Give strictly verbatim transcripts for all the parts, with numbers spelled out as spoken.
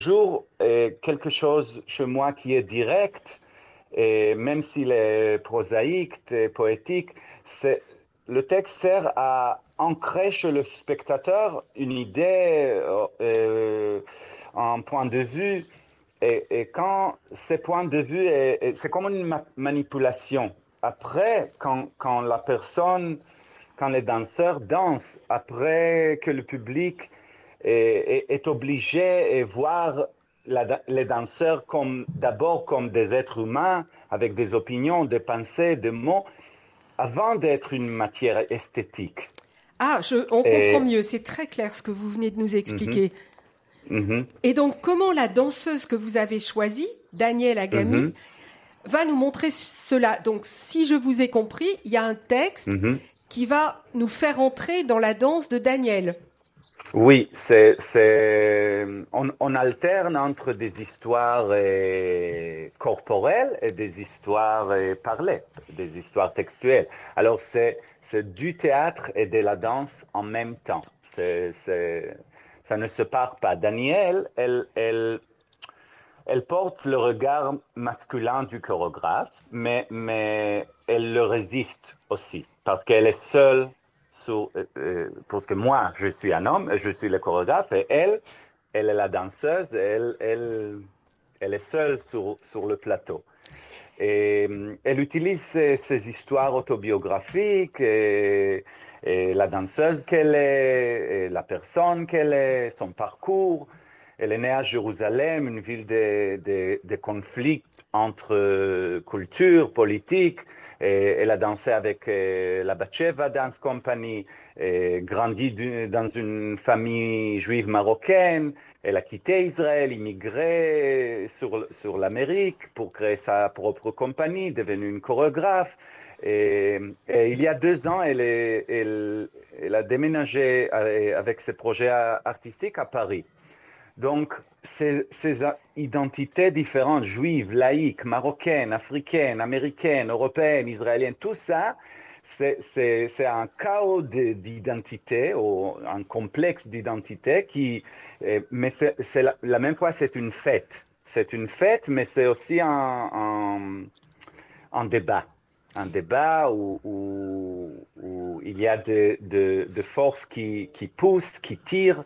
toujours euh, quelque chose chez moi qui est direct, et même s'il est prosaïque et poétique, c'est, le texte sert à ancrer chez le spectateur une idée, euh, un point de vue. Et, et quand ces points de vue, est, est- c'est comme une ma- manipulation. Après, quand, quand la personne, quand les danseurs dansent, après que le public est, est, est obligé de voir la, les danseurs comme d'abord comme des êtres humains avec des opinions, des pensées, des mots, avant d'être une matière esthétique. Ah, je, on comprend Et, mieux, c'est très clair ce que vous venez de nous mhm, expliquer. mhm, Et donc, comment la danseuse que vous avez choisie, Danielle Agami, mhm, va nous montrer cela. Donc, si je vous ai compris, il y a un texte mhm. qui va nous faire entrer dans la danse de Daniel. Oui, c'est, c'est, on, on alterne entre des histoires euh, corporelles et des histoires euh, parlées, des histoires textuelles. Alors, c'est, c'est du théâtre et de la danse en même temps. C'est, c'est, ça ne se part pas. Danielle, elle, elle, elle porte le regard masculin du chorégraphe, mais, mais elle le résiste aussi, parce qu'elle est seule sur, euh, euh, parce que moi, je suis un homme, je suis le chorégraphe, et elle, elle est la danseuse, elle, elle, elle est seule sur, sur le plateau. Et euh, elle utilise ces, ces histoires autobiographiques, et, et la danseuse qu'elle est, et la personne qu'elle est, son parcours. Elle est née à Jérusalem, une ville de, de, de conflits entre cultures, politiques. Et elle a dansé avec euh, la Batsheva Dance Company, et grandi dans une famille juive marocaine. Elle a quitté Israël, immigré sur, sur l'Amérique pour créer sa propre compagnie, devenue une chorégraphe. Et, et il y a deux ans, elle, est, elle, elle a déménagé avec ses projets artistiques à Paris. Donc, ces, ces identités différentes, juives, laïques, marocaines, africaines, américaines, européennes, israéliennes, tout ça, c'est, c'est, c'est un chaos d'identité, ou un complexe d'identité qui, mais c'est, c'est la, la même fois, c'est une fête. C'est une fête, mais c'est aussi un, un, un débat. Un débat où, où, où il y a de, de, de forces qui, qui poussent, qui tirent,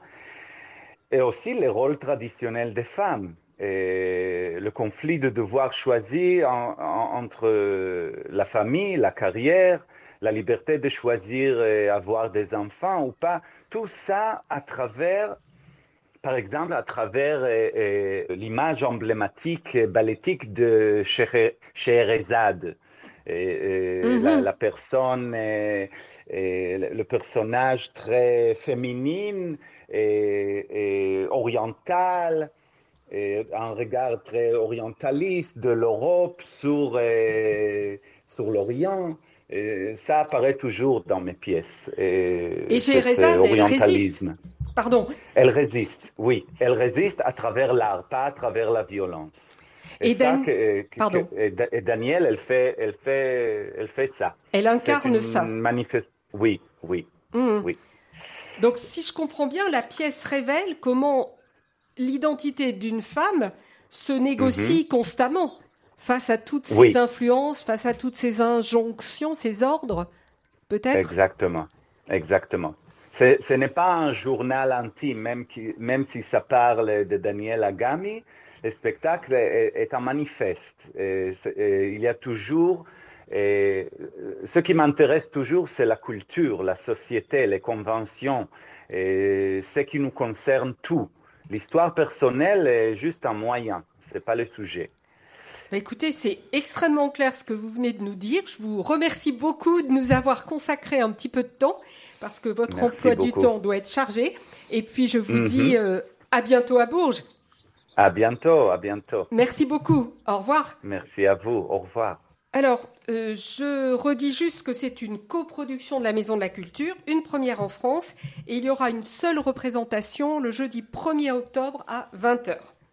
et aussi les rôles traditionnels des femmes. Et le conflit de devoir choisir en, en, entre la famille, la carrière, la liberté de choisir et avoir des enfants ou pas. Tout ça à travers, par exemple, à travers euh, euh, l'image emblématique, balletique de Scheherazade. Et, et la, Mhm. la personne, et, et le personnage très féminin et, et oriental, et un regard très orientaliste de l'Europe sur, et, sur l'Orient. Et ça apparaît toujours dans mes pièces, Et et cet Scheherazade, elle résiste. orientalisme. Pardon. Elle résiste, oui, elle résiste à travers l'art, pas à travers la violence. Et Et ça, Dan... que, que, Pardon. que et Danielle, elle fait, elle fait, elle fait ça. Elle C'est incarne ça. une manifeste. Oui, oui, Mhm. oui. Donc, si je comprends bien, la pièce révèle comment l'identité d'une femme se Mhm. négocie constamment face à toutes ces Oui, influences, face à toutes ces injonctions, ces ordres, peut-être. exactement, exactement. C'est- Ce n'est pas un journal intime, même, qui, même si ça parle de Daniel Agami, le spectacle est, est un manifeste. Et et il y a toujours, et ce qui m'intéresse toujours, c'est la culture, la société, les conventions, et ce qui nous concerne tout. L'histoire personnelle est juste un moyen, c'est pas le sujet. Bah, écoutez, c'est extrêmement clair ce que vous venez de nous dire. Je vous remercie beaucoup de nous avoir consacré un petit peu de temps parce que votre Merci emploi du beaucoup. temps doit être chargé. Et puis, je vous dis Mhm. euh, à bientôt à Bourges. À bientôt, à bientôt. Merci beaucoup. Au revoir. Merci à vous. Au revoir. Alors, euh, je redis juste que c'est une coproduction de la Maison de la Culture, une première en France, et il y aura une seule représentation le jeudi premier octobre à vingt heures.